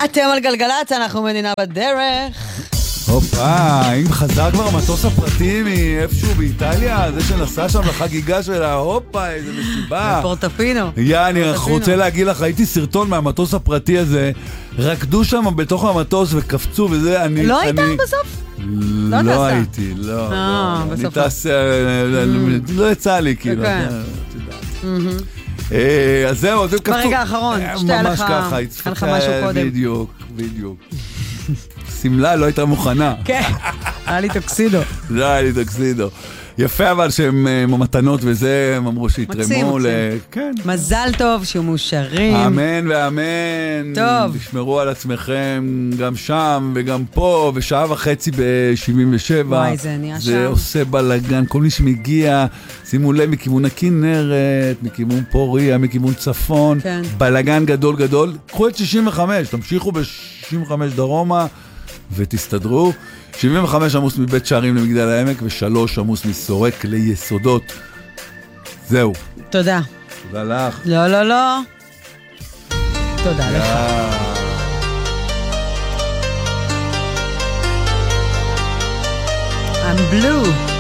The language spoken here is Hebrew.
אתם על גלגלצ, אנחנו מדינה בדרך. הופה, אם חזר כבר המטוס הפרטי מאיפשהו באיטליה, זה שנסע שם לחגיגה שלה, הופה, איזה מסיבה. בפורטופינו. אני רוצה להגיד לך, הייתי סרטון מהמטוס הפרטי הזה, רקדו שם בתוך המטוס וקפצו וזה, לא היית בסוף? לא הייתי, לא. אני טס, לא יצא לי, כאילו. אז זהו, זה קפצו. ברגע האחרון, שתהיה לך, אין לך משהו קודם. בדיוק. סמלה לא הייתה מוכנה. כן, היה לי טוקסידו. יפה, אבל שהם מתנות וזה, הם אמרו שיתרמו כן. מזל טוב, שיהיו מאושרים. אמן ואמן. טוב. תשמרו על עצמכם גם שם וגם פה, ושעה וחצי ב-77. וואי, זה נהיה שם. זה עושה בלגן, כל מי שמגיע, שימו לב, מכיוון הכנרת, מכיוון פוריה, מכיוון צפון. כן. בלגן גדול גדול. קחו את 65, תמשיכו ב-65 דרומה. ותסתדרו. 75 עמוס מבית שערים למגדל העמק, ו3 עמוס מסורק ליסודות. זהו. תודה. תודה לך. לא. תודה לך. I'm blue.